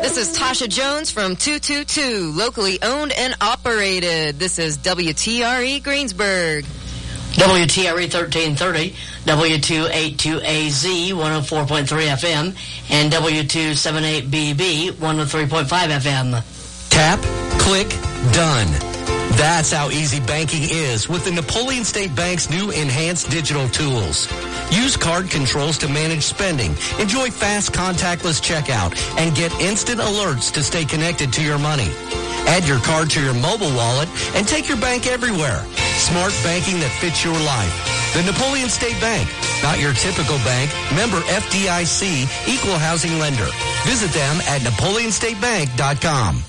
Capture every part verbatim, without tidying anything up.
This is Tasha Jones from two two two, locally owned and operated. This is W T R E Greensburg. W T R E thirteen thirty, W two eighty-two A Z, one oh four point three F M, and W two seventy-eight B B, one oh three point five F M. Tap, click, done. That's how easy banking is with the Napoleon State Bank's new enhanced digital tools. Use card controls to manage spending, enjoy fast contactless checkout, and get instant alerts to stay connected to your money. Add your card to your mobile wallet and take your bank everywhere. Smart banking that fits your life. The Napoleon State Bank, not your typical bank. Member F D I C, equal housing lender. Visit them at napoleon state bank dot com.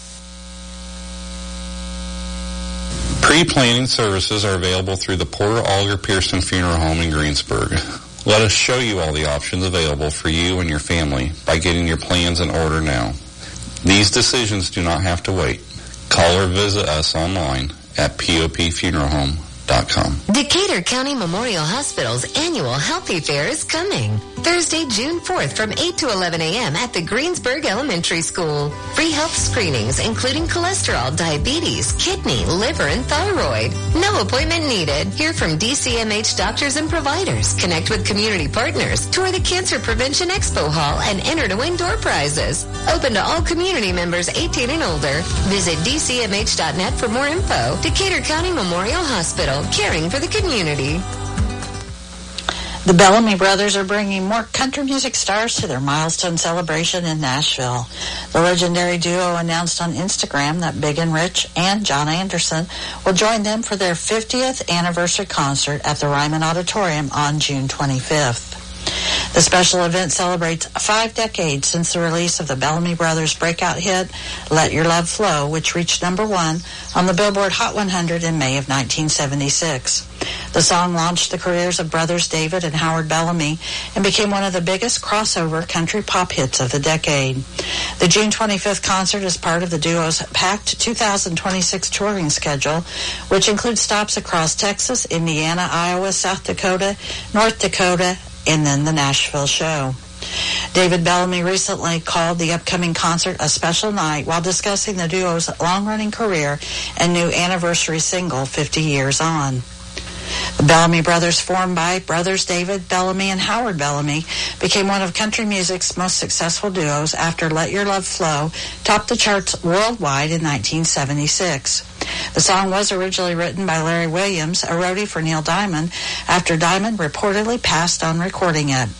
Pre-planning services are available through the Porter Alger Pearson Funeral Home in Greensburg. Let us show you all the options available for you and your family by getting your plans in order now. These decisions do not have to wait. Call or visit us online at pop funeral home dot com. Decatur County Memorial Hospital's annual Healthy Fair is coming. Thursday, June fourth from eight to eleven a.m. at the Greensburg Elementary School. Free health screenings including cholesterol, diabetes, kidney, liver, and thyroid. No appointment needed. Hear from D C M H doctors and providers. Connect with community partners. Tour the Cancer Prevention Expo Hall and enter to win door prizes. Open to all community members eighteen and older. Visit d c m h dot net for more info. Decatur County Memorial Hospital, caring for the community. The Bellamy Brothers are bringing more country music stars to their milestone celebration in Nashville. The legendary duo announced on Instagram that Big and Rich and John Anderson will join them for their fiftieth anniversary concert at the Ryman Auditorium on June twenty-fifth. The special event celebrates five decades since the release of the Bellamy Brothers' breakout hit, Let Your Love Flow, which reached number one on the Billboard Hot one hundred in May of nineteen seventy-six. The song launched the careers of brothers David and Howard Bellamy and became one of the biggest crossover country pop hits of the decade. The June twenty-fifth concert is part of the duo's packed two thousand twenty-six touring schedule, which includes stops across Texas, Indiana, Iowa, South Dakota, North Dakota, and then the Nashville show. David Bellamy recently called the upcoming concert a special night while discussing the duo's long-running career and new anniversary single, fifty years on. The Bellamy Brothers, formed by brothers David Bellamy and Howard Bellamy, became one of country music's most successful duos after Let Your Love Flow topped the charts worldwide in nineteen seventy-six. The song was originally written by Larry Williams, a roadie for Neil Diamond, after Diamond reportedly passed on recording it.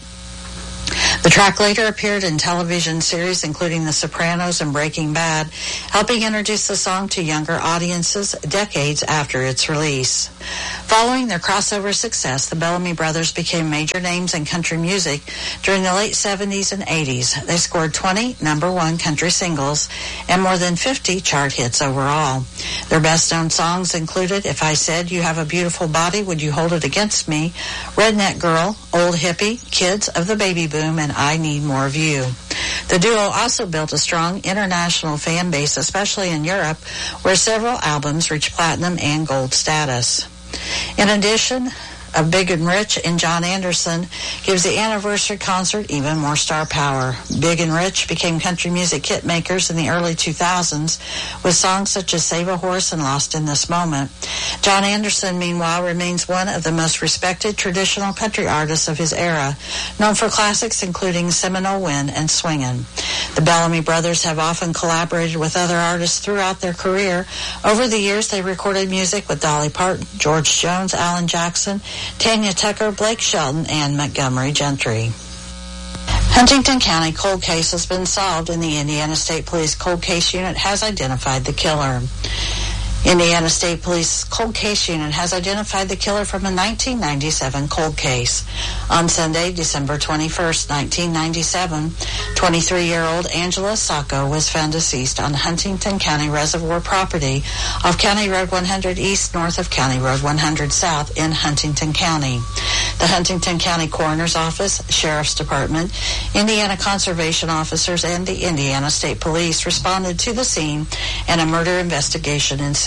The track later appeared in television series including The Sopranos and Breaking Bad, helping introduce the song to younger audiences decades after its release. Following their crossover success, the Bellamy Brothers became major names in country music during the late seventies and eighties. They scored twenty number one country singles and more than fifty chart hits overall. Their best-known songs included If I Said You Have a Beautiful Body, Would You Hold It Against Me?, Redneck Girl, Old Hippie, Kids of the Baby Boom, and I Need More of You. The duo also built a strong international fan base, especially in Europe, where several albums reached platinum and gold status. In addition of Big and Rich and John Anderson gives the anniversary concert even more star power. Big and Rich became country music hit makers in the early two thousands with songs such as Save a Horse and Lost in This Moment. John Anderson, meanwhile, remains one of the most respected traditional country artists of his era, known for classics including Seminole Wind and Swingin'. The Bellamy Brothers have often collaborated with other artists throughout their career. Over the years, they recorded music with Dolly Parton, George Jones, Alan Jackson, Tanya Tucker, Blake Shelton, and Montgomery Gentry. Huntington County cold case has been solved, and the Indiana State Police Cold Case Unit has identified the killer. Indiana State Police Cold Case Unit has identified the killer from a nineteen ninety-seven cold case. On Sunday, December twenty-first, nineteen ninety-seven, twenty-three-year-old Angela Sacco was found deceased on Huntington County Reservoir property off County Road one hundred East north of County Road one hundred South in Huntington County. The Huntington County Coroner's Office, Sheriff's Department, Indiana Conservation Officers, and the Indiana State Police responded to the scene, and a murder investigation ensued.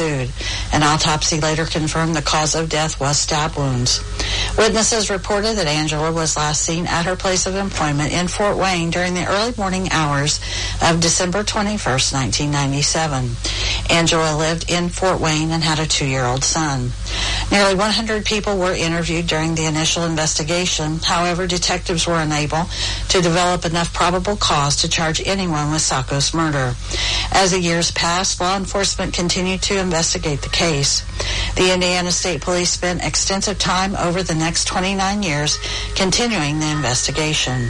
ensued. An autopsy later confirmed the cause of death was stab wounds. Witnesses reported that Angela was last seen at her place of employment in Fort Wayne during the early morning hours of December twenty-first, nineteen ninety-seven. Angela lived in Fort Wayne and had a two-year-old son. Nearly one hundred people were interviewed during the initial investigation. However, detectives were unable to develop enough probable cause to charge anyone with Sacco's murder. As the years passed, law enforcement continued to investigate the case. The Indiana State Police spent extensive time over the next twenty-nine years continuing the investigation.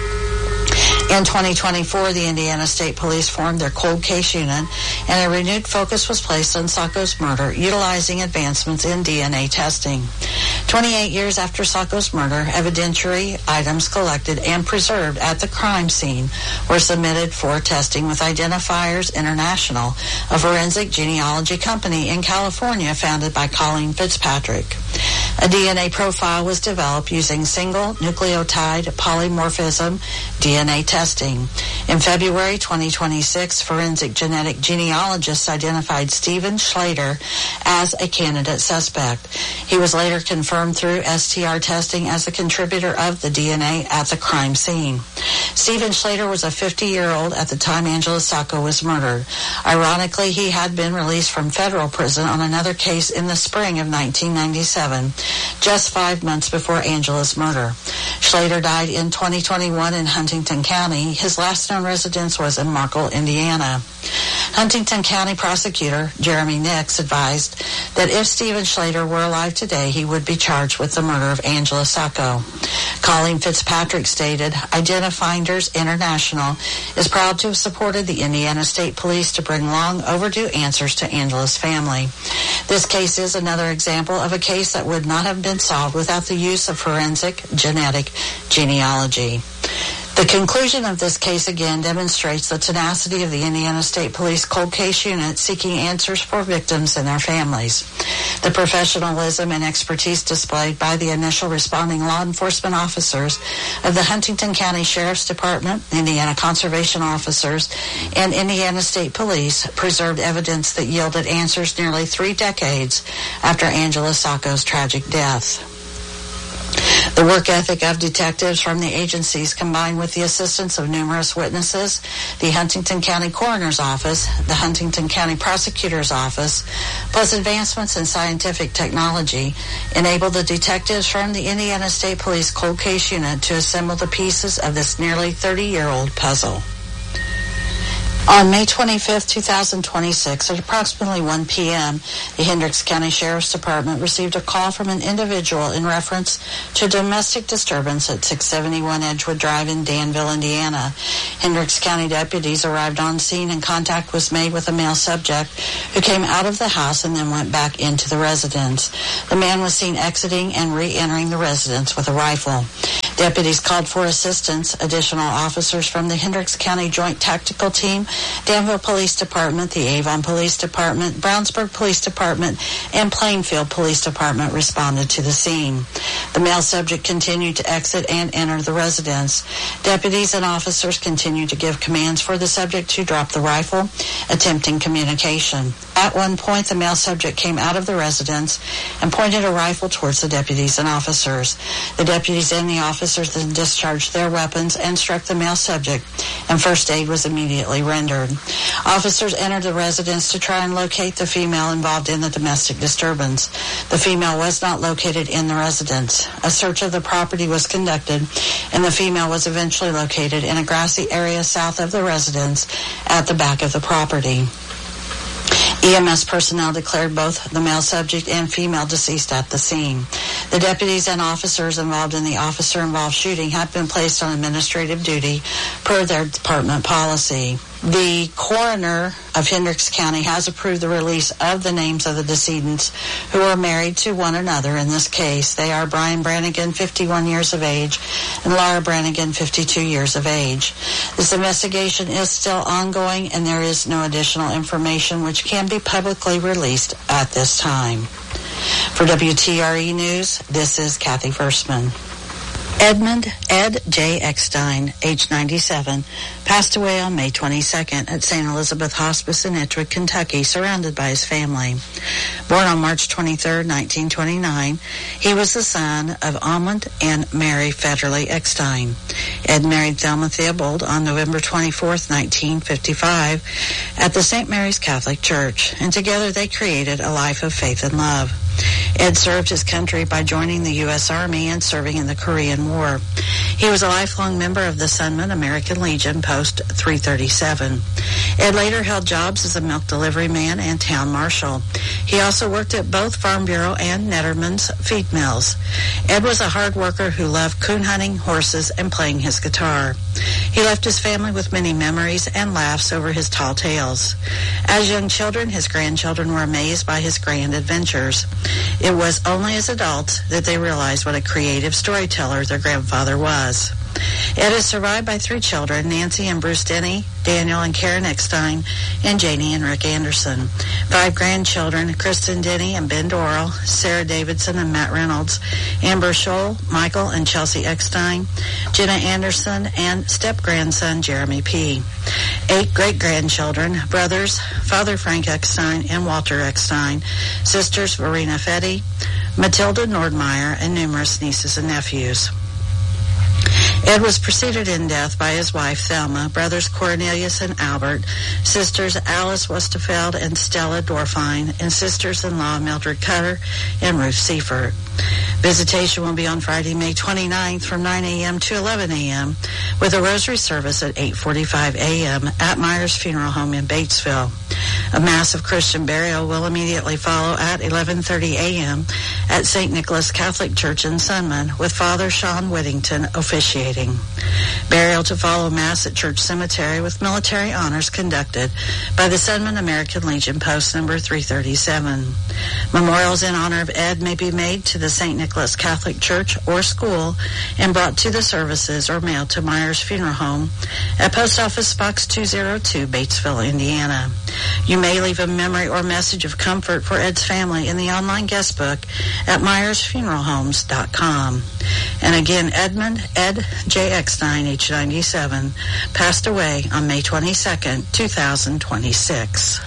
In twenty twenty-four, the Indiana State Police formed their cold case unit, and a renewed focus was placed on Sacco's murder, utilizing advancements in D N A testing. twenty-eight years after Sacco's murder, evidentiary items collected and preserved at the crime scene were submitted for testing with Identifiers International, a forensic genealogy company in California founded by Colleen Fitzpatrick. A D N A profile was developed using single nucleotide polymorphism D N A testing. In February twenty twenty-six, forensic genetic genealogists identified Stephen Schlater as a candidate suspect. He was later confirmed through S T R testing as a contributor of the D N A at the crime scene. Stephen Schlater was a fifty-year-old at the time Angela Sacco was murdered. Ironically, he had been released from federal prison on another case in the spring of nineteen ninety-seven, just five months before Angela's murder. Schlater died in twenty twenty-one in Huntington County. His last known residence was in Markle, Indiana. Huntington County prosecutor Jeremy Nix advised that if Stephen Schlater were alive today, he would be charged with the murder of Angela Sacco. Colleen Fitzpatrick stated, Identifinders International is proud to have supported the Indiana State Police to bring long overdue answers to Angela's family. This case is another example of a case that would not have been solved without the use of forensic genetic genealogy. The conclusion of this case again demonstrates the tenacity of the Indiana State Police Cold Case Unit seeking answers for victims and their families. The professionalism and expertise displayed by the initial responding law enforcement officers of the Huntington County Sheriff's Department, Indiana Conservation Officers, and Indiana State Police preserved evidence that yielded answers nearly three decades after Angela Sacco's tragic death. The work ethic of detectives from the agencies, combined with the assistance of numerous witnesses, the Huntington County Coroner's Office, the Huntington County Prosecutor's Office, plus advancements in scientific technology, enabled the detectives from the Indiana State Police Cold Case Unit to assemble the pieces of this nearly thirty-year-old puzzle. On May twenty-fifth, two thousand twenty-six, at approximately one p.m., the Hendricks County Sheriff's Department received a call from an individual in reference to domestic disturbance at six seventy-one Edgewood Drive in Danville, Indiana. Hendricks County deputies arrived on scene and contact was made with a male subject who came out of the house and then went back into the residence. The man was seen exiting and re-entering the residence with a rifle. Deputies called for assistance. Additional officers from the Hendricks County Joint Tactical Team, Danville Police Department, the Avon Police Department, Brownsburg Police Department, and Plainfield Police Department responded to the scene. The male subject continued to exit and enter the residence. Deputies and officers continued to give commands for the subject to drop the rifle, attempting communication. At one point, the male subject came out of the residence and pointed a rifle towards the deputies and officers. The deputies and the officers then discharged their weapons and struck the male subject, and first aid was immediately rendered. Officers entered the residence to try and locate the female involved in the domestic disturbance. The female was not located in the residence. A search of the property was conducted, and the female was eventually located in a grassy area south of the residence at the back of the property. E M S personnel declared both the male subject and female deceased at the scene. The deputies and officers involved in the officer-involved shooting had been placed on administrative duty per their department policy. The coroner of Hendricks County has approved the release of the names of the decedents who are married to one another in this case. They are Brian Brannigan, fifty-one years of age, and Laura Brannigan, fifty-two years of age. This investigation is still ongoing, and there is no additional information which can be publicly released at this time. For W T R E News, this is Kathy Versman. Edmund Ed J. Eckstein, age ninety-seven, passed away on May twenty-second at Saint Elizabeth Hospice in Ettrick, Kentucky, surrounded by his family. Born on March twenty-third, nineteen twenty-nine, he was the son of Amund and Mary Federley Eckstein. Ed married Thelma Theobald on November twenty-fourth, nineteen fifty-five, at the Saint Mary's Catholic Church, and together they created a life of faith and love. Ed served his country by joining the U S Army and serving in the Korean War. He was a lifelong member of the Sunman American Legion, Post three thirty-seven. Ed later held jobs as a milk delivery man and town marshal. He also worked at both Farm Bureau and Netterman's feed mills. Ed was a hard worker who loved coon hunting, horses, and playing his guitar. He left his family with many memories and laughs over his tall tales. As young children, his grandchildren were amazed by his grand adventures. It was only as adults that they realized what a creative storyteller their grandfather was. Ed is survived by three children, Nancy and Bruce Denny, Daniel and Karen Eckstein, and Janie and Rick Anderson. Five grandchildren, Kristen Denny and Ben Doral, Sarah Davidson and Matt Reynolds, Amber Scholl, Michael and Chelsea Eckstein, Jenna Anderson, and step-grandson Jeremy P. Eight great-grandchildren, brothers, Father Frank Eckstein and Walter Eckstein, sisters Verena Fetty, Matilda Nordmeyer, and numerous nieces and nephews. Ed was preceded in death by his wife, Thelma, brothers Cornelius and Albert, sisters Alice Westerfeld and Stella Dorfine, and sisters-in-law Mildred Cutter and Ruth Seifert. Visitation will be on Friday, May twenty-ninth from nine a.m. to eleven a.m. with a rosary service at eight forty-five a.m. at Myers Funeral Home in Batesville. A mass of Christian burial will immediately follow at eleven thirty a.m. at Saint Nicholas Catholic Church in Sunman with Father Sean Whittington officiating. Burial to follow Mass at Church Cemetery with military honors conducted by the Sunman American Legion, post number three thirty-seven. Memorials in honor of Ed may be made to the Saint Nicholas Catholic Church or School and brought to the services or mailed to Myers Funeral Home at Post Office Box two oh two, Batesville, Indiana. You may leave a memory or message of comfort for Ed's family in the online guest book at myers funeral homes dot com. And again, Edmund Ed J. Eckstein, age ninety-seven, passed away on May twenty-second, two thousand twenty-six.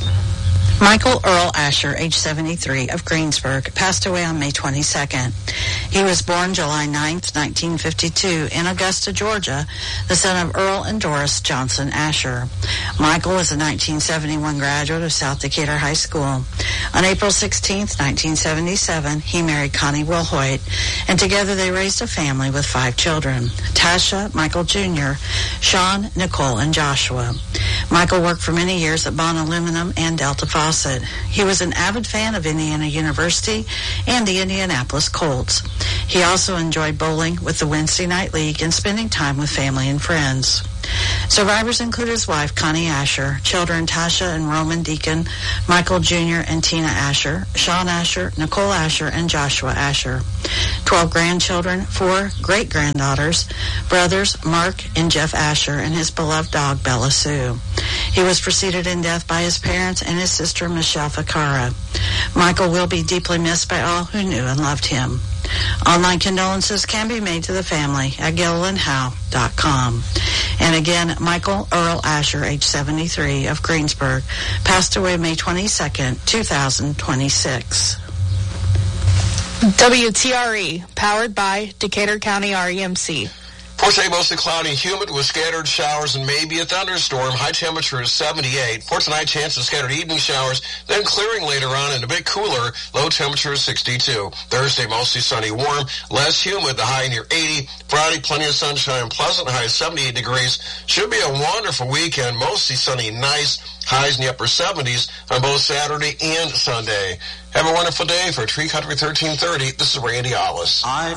Michael Earl Asher, age seventy-three, of Greensburg, passed away on May twenty-second. He was born July ninth, nineteen fifty-two, in Augusta, Georgia, the son of Earl and Doris Johnson Asher. Michael was a nineteen seventy-one graduate of South Decatur High School. On April sixteenth, nineteen seventy-seven, he married Connie Wilhoit, and together they raised a family with five children: Tasha, Michael Junior, Sean, Nicole, and Joshua. Michael worked for many years at Bond Aluminum and Delta Faucet. He was an avid fan of Indiana University and the Indianapolis Colts. He also enjoyed bowling with the Wednesday Night League and spending time with family and friends. Survivors include his wife, Connie Asher, children Tasha and Roman Deacon, Michael Junior and Tina Asher, Sean Asher, Nicole Asher, and Joshua Asher. Twelve grandchildren, four great-granddaughters, brothers Mark and Jeff Asher, and his beloved dog, Bella Sue. He was preceded in death by his parents and his sister, Michelle Ficara. Michael will be deeply missed by all who knew and loved him. Online condolences can be made to the family at gilliland howe dot com. And again, Michael Earl Asher, age seventy-three, of Greensburg, passed away May twenty-second, two thousand twenty-six. W T R E, powered by Decatur County R E M C. For today, mostly cloudy and humid with scattered showers and maybe a thunderstorm. High temperature is seventy-eight. For tonight, chance of scattered evening showers, then clearing later on and a bit cooler. Low temperature is sixty-two. Thursday, mostly sunny, warm, less humid, the high near eighty. Friday, plenty of sunshine, pleasant, high seventy-eight degrees. Should be a wonderful weekend, mostly sunny, nice. Highs in the upper seventies on both Saturday and Sunday. Have a wonderful day. For Tree Country thirteen thirty, this is Randy Ollis. I've